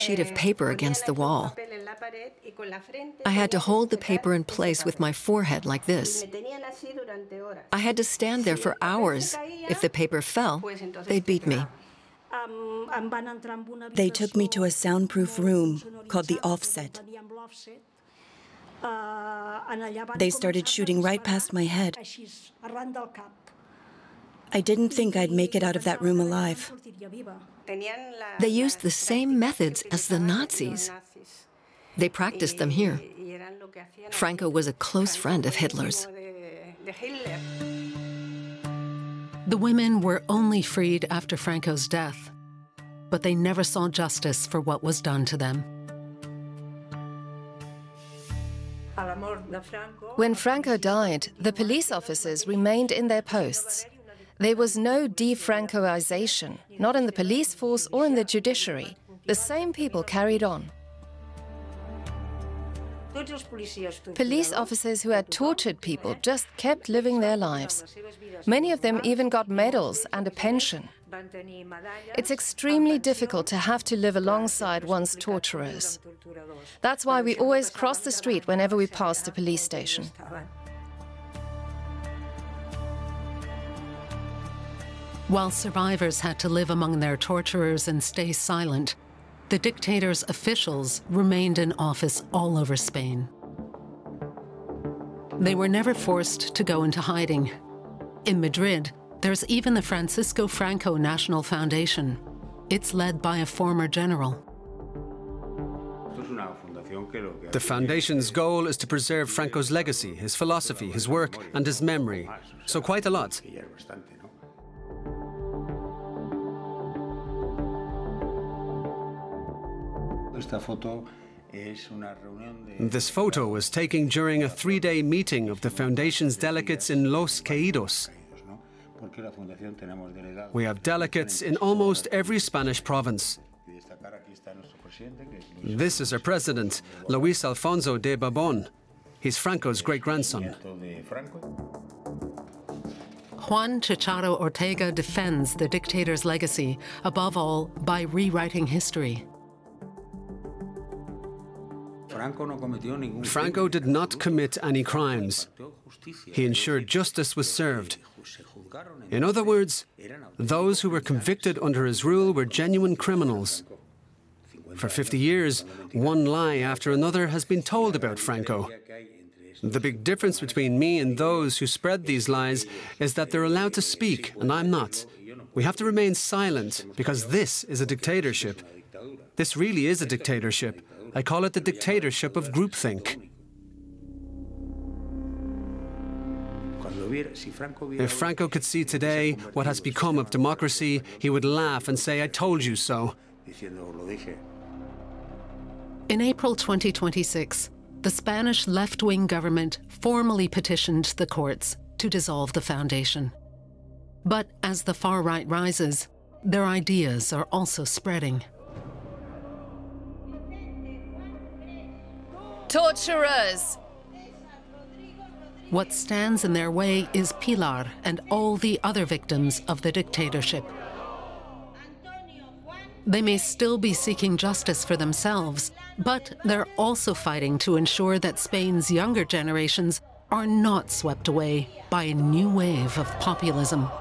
sheet of paper against the wall. I had to hold the paper in place with my forehead like this. I had to stand there for hours. If the paper fell, they'd beat me. They took me to a soundproof room called the Offset. They started shooting right past my head. I didn't think I'd make it out of that room alive. They used the same methods as the Nazis. They practiced them here. Franco was a close friend of Hitler's. The women were only freed after Franco's death, but they never saw justice for what was done to them. When Franco died, the police officers remained in their posts. There was no de-Francoization, not in the police force or in the judiciary. The same people carried on. Police officers who had tortured people just kept living their lives. Many of them even got medals and a pension. It's extremely difficult to have to live alongside one's torturers. That's why we always cross the street whenever we pass the police station. While survivors had to live among their torturers and stay silent, the dictator's officials remained in office all over Spain. They were never forced to go into hiding. In Madrid, there's even the Francisco Franco National Foundation. It's led by a former general. The foundation's goal is to preserve Franco's legacy, his philosophy, his work, and his memory. So quite a lot. This photo was taken during a 3-day meeting of the Foundation's delegates in Los Caídos. We have delegates in almost every Spanish province. This is our president, Luis Alfonso de Borbón. He's Franco's great-grandson. Juan Chicharo Ortega defends the dictator's legacy, above all, by rewriting history. Franco did not commit any crimes. He ensured justice was served. In other words, those who were convicted under his rule were genuine criminals. For 50 years, one lie after another has been told about Franco. The big difference between me and those who spread these lies is that they're allowed to speak, and I'm not. We have to remain silent, because this is a dictatorship. This really is a dictatorship. I call it the dictatorship of groupthink. If Franco could see today what has become of democracy, he would laugh and say, "I told you so." In April 2026, the Spanish left-wing government formally petitioned the courts to dissolve the foundation. But as the far right rises, their ideas are also spreading. Torturers! What stands in their way is Pilar and all the other victims of the dictatorship. They may still be seeking justice for themselves, but they're also fighting to ensure that Spain's younger generations are not swept away by a new wave of populism.